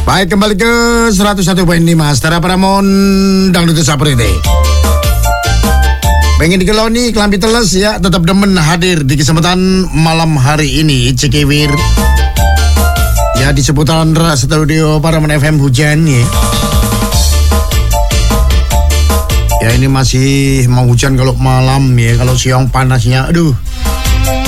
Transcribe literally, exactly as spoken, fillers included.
Baik, kembali ke seratus satu koma lima Setara Paramon Dangdut Saprete. Pengen dikeloni kelambi teles ya, tetap demen hadir di kesempatan malam hari ini Cikewir. Ya, di seputaran studio Paramon F M hujan ya. Ya, ini masih mau hujan kalau malam ya, kalau siang panasnya aduh.